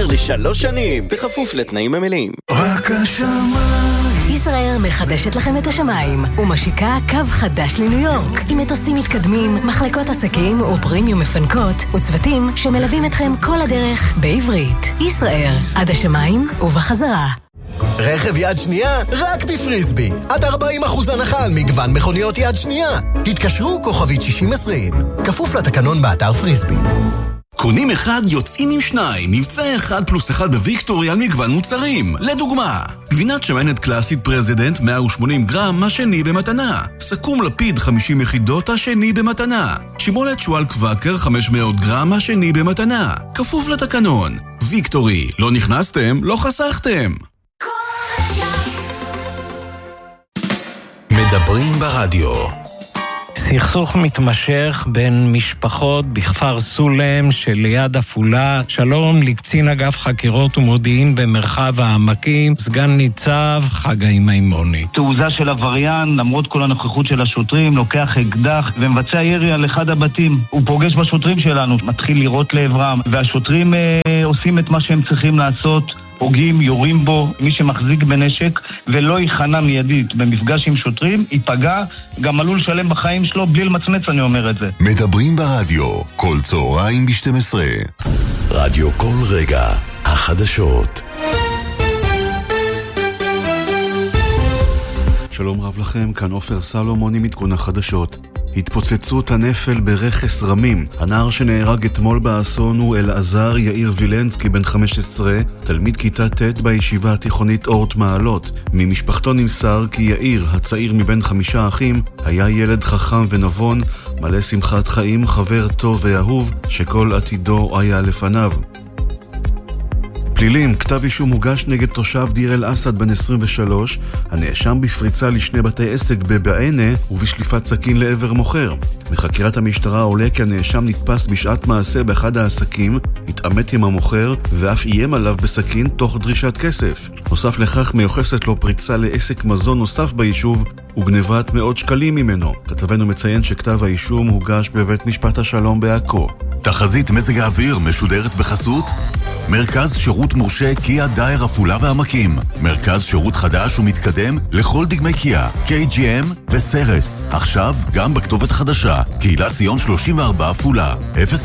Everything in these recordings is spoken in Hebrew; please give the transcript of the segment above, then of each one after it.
ישראייר ל3 שנים, בכפוף לתנאים המלאים. רק השמיים. ישראייר מחדשת לכם את השמיים ומשיקה קו חדש לניו יורק עם מטוסים מתקדמים, מחלקות עסקים ופרימיום מפנקות וצוותים שמלווים אתכם כל הדרך בעברית. ישראייר, עד השמיים ובחזרה. רכב יד שנייה רק בפריסבי, עד 40% הנחה על מגוון מכוניות יד שנייה. התקשרו כוכבית 6020, כפוף לתקנון באתר פריסבי. קונים אחד יוצאים עם 2, מבצע 1+1 בוויקטורי על מגוון מוצרים. לדוגמה, גבינת שמנת קלאסית פרזידנט 180 גרם, השני במתנה. סכו"ם לפיד 50 יחידות, השני במתנה. שימולת שואל קוואקר 500 גרם, השני במתנה. כפוף לתקנון. ויקטורי, לא נכנסתם, לא חסכתם. מדברים ברדיו. סכסוך מתמשך בין משפחות בכפר סולם שליד עפולה. שלום לקצין אגף חקירות ומודיעין במרחב העמקים, סגן ניצב חגי מימוני. תעוזה של עבריין, למרות כל הנוכחות של השוטרים, לוקח אקדח ומבצע ירי על אחד הבתים. הוא פוגש בשוטרים שלנו, מתחיל לירות לעברם, והשוטרים עושים את מה שהם צריכים לעשות. פוגעים, יורים בו, מי שמחזיק בנשק ולא ייחנה מיידית במפגש עם שוטרים, ייפגע, גם עלול לשלם בחיים שלו בלי למצמץ, אני אומר את זה. מדברים ברדיו, כל צהריים ב-12. רדיו כל רגע, החדשות. שלום רב לכם, כאן עופר סלומון עם עדכון החדשות. התפוצצות הנפל ברכס רמים. הנער שנהרג אתמול באסון הוא אלעזר יאיר וילנסקי בן 15, תלמיד כיתה ט' בישיבה התיכונית אורט מעלות. ממשפחתו נמסר כי יאיר, הצעיר מבין 5 אחים, היה ילד חכם ונבון, מלא שמחת חיים, חבר טוב ואהוב, שכל עתידו היה לפניו. פלילים, כתב אישום הוגש נגד תושב דיר אל אסד בן 23, הנאשם בפריצה לשני בתי עסק בבענה ובשליפת סכין לעבר מוכר. מחקירת המשטרה עולה כי הנאשם נתפס בשעת מעשה באחד העסקים, התעמת עם המוכר ואף איים עליו בסכין תוך דרישת כסף. נוסף לכך מיוחסת לו פריצה לעסק מזון נוסף ביישוב וגנבת מאות שקלים ממנו. כתבנו מציין שכתב האישום הוגש בבית משפט השלום בעכו. תחזית מזג האוויר משודרת בחסות מרכז שירות מורשה קיה דייר עפולה והעמקים. מרכז שירות חדש ומתקדם לכל דגמי קיה, KGM וסרס. עכשיו גם בכתובת חדשה, קהילת ציון 34 עפולה,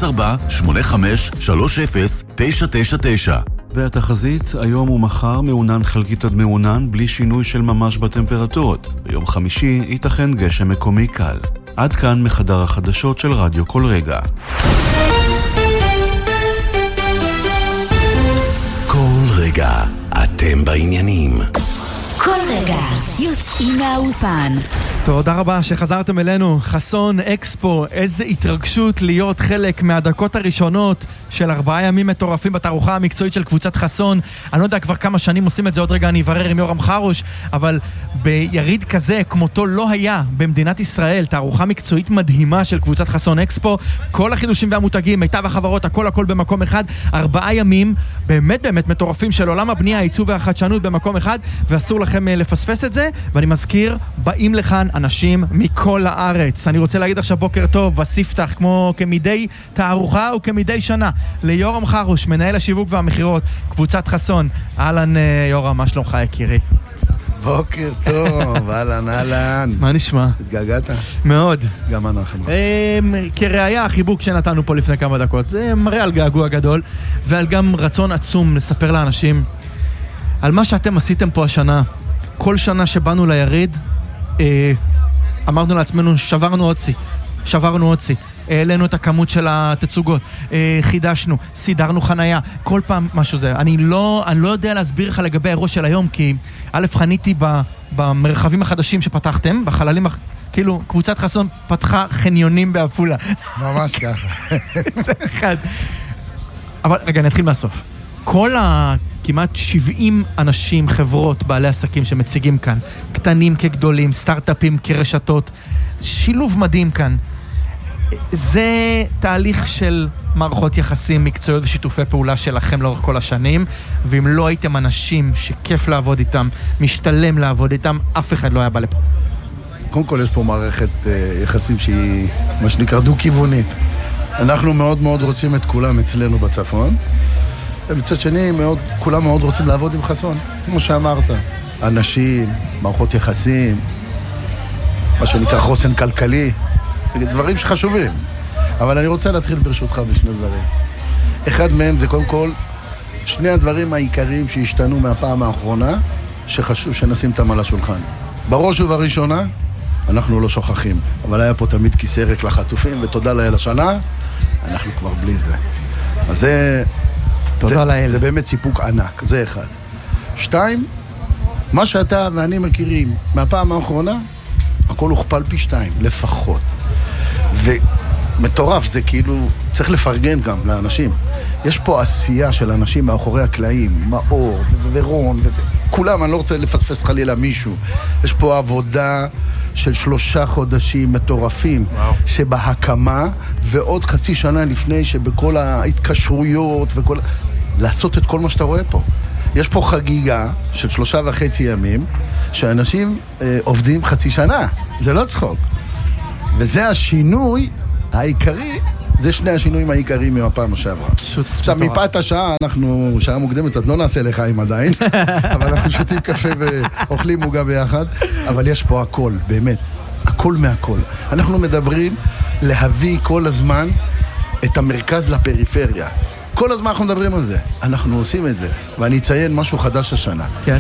04-85-30-999. והתחזית, היום ומחר מעונן חלקית עד מעונן בלי שינוי של ממש בטמפרטורות. ביום חמישי ייתכן גשם מקומי קל. עד כאן מחדר החדשות של רדיו כל רגע. כל רגע אתם בעניינים. כל רגע יוצאים מהאולפן. תודה רבה שחזרתם אלינו. חסון אקספו, איזה התרגשות להיות חלק מהדקות הראשונות של 4 ימים מטורפים בתערוכה המקצועית של קבוצת חסון. אני לא יודע כבר כמה שנים עושים את זה, עוד רגע אני אברר עם יורם חרוש, אבל ביריד כזה כמותו לא היה במדינת ישראל. תערוכה מקצועית מדהימה של קבוצת חסון אקספו, כל החידושים והמותגים, מיטב החברות, הכל במקום אחד. 4 ימים באמת מטורפים של עולם הבנייה, העיצוב והחדשנות במקום אחד, ואסור לכם לפספס את זה. ואני מזכיר, באים לכאן אנשים מכל הארץ. אני רוצה להגיד עכשיו בוקר טוב בספתח, כמו כמדי תערוכה וכמדי שנה, ליורם חרוש, מנהל השיווק והמחירות, קבוצת חסון. אהלן יורם, מה שלומך יקירי? בוקר טוב, אהלן. מה נשמע? התגעגעת? מאוד. גם אנחנו. כראיה, החיבוק שנתנו פה לפני כמה דקות, זה מראה על געגוע גדול, ועל גם רצון עצום לספר לאנשים על מה שאתם עשיתם פה השנה. כל שנה שבאנו ליריד, אמרנו לעצמנו, שברנו עוד שיא, העלינו את הכמות של התצוגות, חידשנו, סידרנו חנייה, כל פעם משהו זה. אני לא יודע להסביר לך לגבי האירוע של היום, כי א' חניתי במרחבים החדשים שפתחתם, בחללים, כאילו קבוצת חסון פתחה חניונים בעפולה. ממש ככה. זה אחד. אבל רגע, נתחיל מהסוף. כל כמעט 70 אנשים, חברות, בעלי עסקים שמציגים כאן, קטנים כגדולים, סטארט-אפים כרשתות, שילוב מדהים כאן. זה תהליך של מערכות יחסים מקצועיות ושיתופי פעולה שלכם לאורך כל השנים, ואם לא הייתם אנשים שכיף לעבוד איתם, משתלם לעבוד איתם, אף אחד לא היה בא לפה. קודם כל יש פה מערכת יחסים שהיא מה שנקרא דו-כיוונית. אנחנו מאוד רוצים את כולם אצלנו בצפון, ומצד שני, כולם מאוד רוצים לעבוד עם חסון, כמו שאמרת. אנשים, מערכות יחסים, מה שנקרא חוסן כלכלי, דברים שחשובים. אבל אני רוצה להתחיל ברשותך בשני דברים. אחד מהם זה קודם כל, שני הדברים העיקריים שהשתנו מהפעם האחרונה, שחשוב שנשים אותם על השולחן. בראש ובראשונה, אנחנו לא שוכחים, אבל היה פה תמיד כיסא ריק לחטופים, ותודה לאל השנה, אנחנו כבר בלי זה. אז זה באמת סיפוק ענק, זה אחד. 2, מה שאתה ואני מכירים מהפעם האחרונה, הכל הוכפל פי 2, לפחות. ומטורף, זה כאילו, צריך לפרגן גם לאנשים. יש פה עשייה של אנשים מאחורי הקלעים, מאור ורון, כולם, אני לא רוצה לפספס חלילה מישהו. יש פה עבודה של 3 חודשים מטורפים, שבהקמה, ועוד חצי שנה לפני שבכל ההתקשרויות וכל... לעשות את כל מה שאתה רואה פה. יש פה חגיגה של 3.5 ימים, שאנשים עובדים חצי שנה. זה לא צחוק. וזה השינוי העיקרי, זה שני השינויים העיקריים מהפעם שעברה. עכשיו, מפאת השעה, אנחנו שעה מוקדמת, אז לא נעשה לחיים עדיין, אבל אנחנו שותים קפה ואוכלים מוגה ביחד, אבל יש פה הכל, באמת, הכל מהכל. אנחנו מדברים להביא כל הזמן את המרכז לפריפריה. כל הזמן אנחנו מדברים על זה. אנחנו עושים את זה, ואני אציין משהו חדש השנה. כן.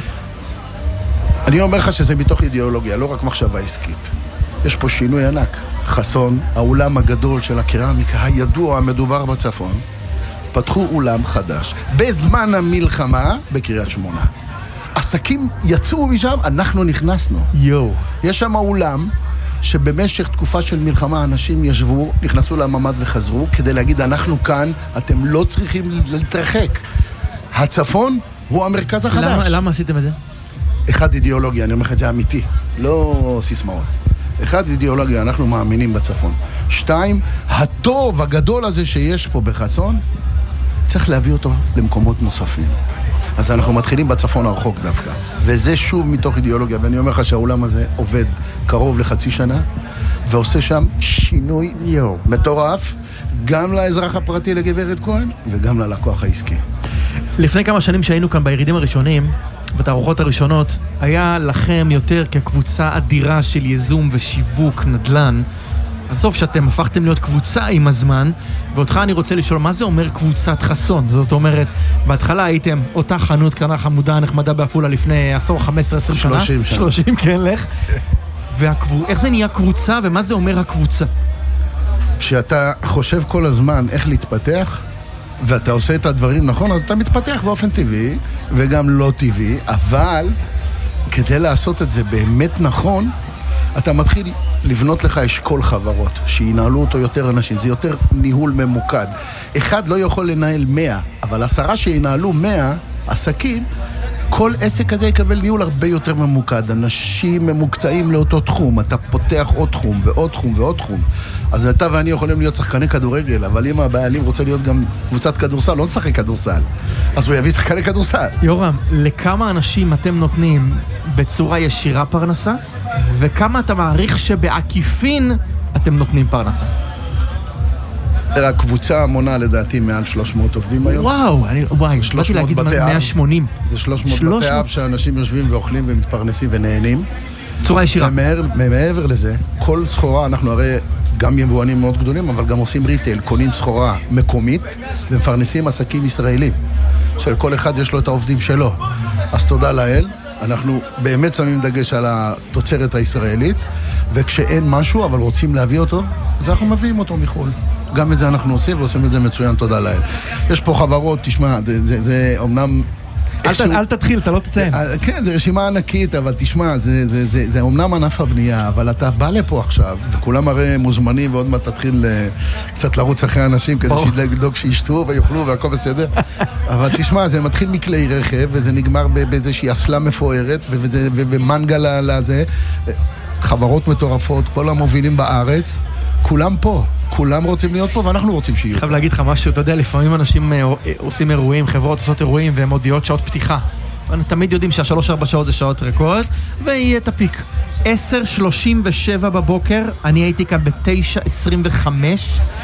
אני אומר לך שזה מתוך אידיאולוגיה, לא רק מחשבה עסקית. יש פה שינוי ענק. חסון, האולם הגדול של הקרמיקה הידוע המדובר בצפון, פתחו אולם חדש. בזמן המלחמה בקריית שמונה. עסקים יצאו משם, אנחנו נכנסנו. יש שם אולם שבמשך תקופה של מלחמה אנשים ישבו, נכנסו לממד וחזרו, כדי להגיד אנחנו כאן, אתם לא צריכים להתרחק. הצפון הוא המרכז החדש. למה עשיתם את זה? אחד, אידיאולוגיה, אני אומר לך את זה אמיתי, לא סיסמאות. אחד, אידיאולוגיה, אנחנו מאמינים בצפון. 2, הטוב הגדול הזה שיש פה בחסון, צריך להביא אותו למקומות נוספים. אז אנחנו מתחילים בצפון הרחוק דווקא. וזה שוב מתוך אידיאולוגיה, ואני אומר לך שהאולם הזה עובד קרוב לחצי שנה, ועושה שם שינוי מטורף, גם לאזרח הפרטי לגברת כהן, וגם ללקוח העסקי. לפני כמה שנים שהיינו כאן בירידים הראשונים, בתערוכות הראשונות, היה לכם יותר כקבוצה אדירה של יזום ושיווק נדל"ן. בסוף שאתם הפכתם להיות קבוצה עם הזמן, ואותך אני רוצה לשאול, מה זה אומר קבוצת חסון? זאת אומרת, בהתחלה הייתם אותה חנות קטנה חמודה נחמדה באפולה לפני 10, 15, 20 שנה. 30 שנה. 30, כן, לך. איך זה נהיה קבוצה, ומה זה אומר הקבוצה? כשאתה חושב כל הזמן איך להתפתח, ואתה עושה את הדברים נכון, אז אתה מתפתח באופן טבעי, וגם לא טבעי, אבל כדי לעשות את זה באמת נכון, אתה מתחיל לבנות לך אשכול חברות, שינהלו אותו יותר אנשים, זה יותר ניהול ממוקד. אחד לא יכול לנהל 100, אבל 10 שינהלו 100 עסקים, כל עסק הזה יקבל ניהול הרבה יותר ממוקד. אנשים ממוקצעים לאותו תחום, אתה פותח עוד תחום ועוד תחום ועוד תחום. אז אתה ואני יכולים להיות שחקני כדורגל, אבל אם הבעלים רוצה להיות גם קבוצת כדורסל, לא נשחק כדורסל, אז הוא יביא שחקני כדורסל. יורם, לכמה אנשים אתם נותנים בצורה ישירה פרנסה, וכמה אתה מעריך שבעקיפין אתם נותנים פרנסה? הקבוצה מונה לדעתי מעל 300 עובדים היום. וואו, באתי להגיד 180. זה 300 בתי אב שאנשים יושבים ואוכלים ומתפרנסים ונהנים. צורה ישירה. ומעבר לזה, כל סחורה, אנחנו הרי גם יבואנים מאוד גדולים, אבל גם עושים ריטייל, קונים סחורה מקומית ומפרנסים עסקים ישראלים. של כל אחד יש לו את העובדים שלו. אז תודה לאל, אנחנו באמת שמים דגש על התוצרת הישראלית, וכשאין משהו, אבל רוצים להביא אותו, אז אנחנו מביאים אותו מחול. גם את זה אנחנו עושים, ועושים את זה מצוין, תודה לאל. יש פה חברות, תשמע, זה אומנם... אל תתחיל, אתה לא תציין. כן, זה רשימה ענקית, אבל תשמע, זה אומנם ענף הבנייה, אבל אתה בא לפה עכשיו, וכולם הרי מוזמנים, ועוד מעט תתחיל קצת לרוץ אחרי אנשים, כדי שידאג שישתו ויאכלו והכל בסדר. אבל תשמע, זה מתחיל מכלי רכב, וזה נגמר באיזושהי אסלה מפוארת, ומנגל לזה. חברות מטורפות, כל המובילים בארץ, כולם פה. כולם רוצים להיות פה ואנחנו רוצים שיהיו. חייב להגיד לך משהו, אתה יודע, לפעמים אנשים עושים אירועים, חברות עושות אירועים והם מודיעות שעות פתיחה. תמיד יודעים שה3-4 שעות זה שעות ריקות, ויהיה את הפיק. 10:37 בבוקר, אני הייתי כאן ב9:25,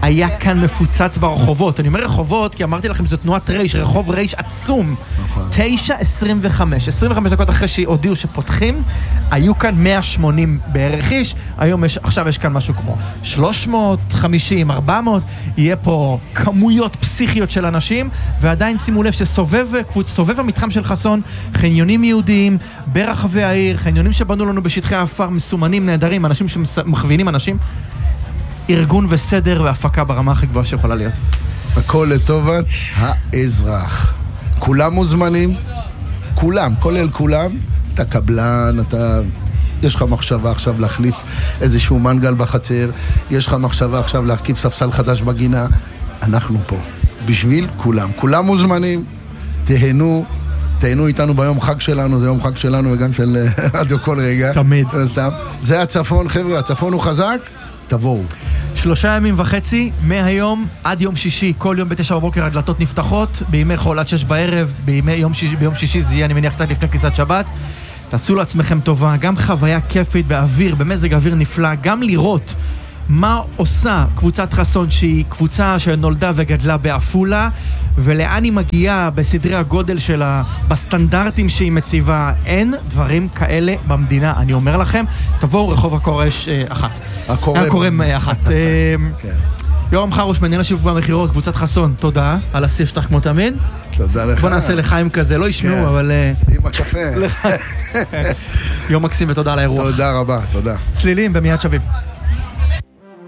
היה כאן מפוצץ ברחובות. אני אומר רחובות, כי אמרתי לכם, זו תנועת רייש, רחוב רייש עצום. 9:25, 25 דקות אחרי שהודיעו שפותחים, היו כאן 180 בערך איש, עכשיו יש כאן משהו כמו 350, 400, יהיה פה כמויות פסיכיות של אנשים, ועדיין שימו לב שסובב המתחם של חסון, חניונים יהודיים ברחבי העיר, חניונים שבנו לנו בשטחי האפר, מסומנים נהדרים, אנשים שמכווינים אנשים, ארגון וסדר והפקה ברמה הכי גבוהה שיכולה להיות. הכל לטובת האזרח. כולם מוזמנים, כולם, כולל כולם, אתה קבלן, יש לך מחשבה עכשיו להחליף איזשהו מנגל בחצר, יש לך מחשבה עכשיו להרכיב ספסל חדש בגינה, אנחנו פה, בשביל כולם. כולם מוזמנים, תהנו איתנו ביום חג שלנו, זה יום חג שלנו וגם של רדיו כל רגע. תמיד. זה הצפון, חבר'ה, הצפון הוא חזק, תבואו. 3.5 ימים מהיום עד יום שישי, כל יום ב9 בבוקר הדלתות נפתחות, בימי חול עד 6 בערב, ביום שישי זה יהיה, אני מניח, קצת לפני כניסת שבת. תעשו לעצמכם טובה, גם חוויה כיפית באוויר, במזג אוויר נפלא, גם לראות מה עושה קבוצת חסון, שהיא קבוצה שנולדה וגדלה בעפולה, ולאן היא מגיעה בסדרי הגודל שלה, בסטנדרטים שהיא מציבה. אין דברים כאלה במדינה, אני אומר לכם. תבואו רחוב הקורש אחת. הקורם אחת. יורם חרוש, מנהל השיווק והמכירות, קבוצת חסון, תודה על הספתח כמו תמיד. תודה לך. בוא נעשה לחיים כזה, לא ישמעו, אבל... עם הקפה. יום מקסים ותודה על האירוח. תודה רבה, תודה. צלילים במיד שווים.